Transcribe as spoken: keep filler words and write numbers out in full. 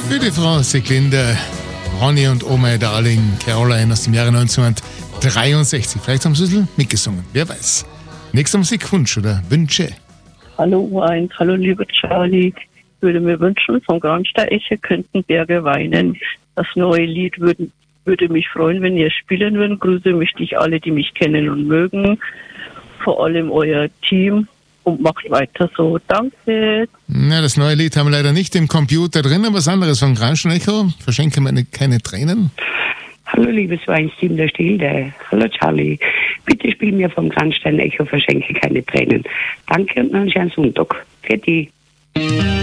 Für die Frau Seglinde, Ronny und Oh My Darling, Caroline aus dem Jahre neunzehnhundertdreiundsechzig. Vielleicht haben sie mitgesungen, wer weiß. Nächster Musikwunsch oder Wünsche? Hallo U eins, hallo lieber Charlie. Ich würde mir wünschen, von Grandstein-Eche könnten Berge weinen. Das neue Lied würde, würde mich freuen, wenn ihr es spielen würdet. Grüße möchte ich alle, die mich kennen und mögen. Vor allem euer Team. Und macht weiter so. Danke. Na, das neue Lied haben wir leider nicht im Computer drin, aber was anderes von Grandstein-Echo. Verschenke meine keine Tränen. Hallo liebes Weinsteam der Stilde. Hallo Charlie. Bitte spiel mir vom Grandstein-Echo Verschenke keine Tränen. Danke und noch einen schönen Sonntag. Für die.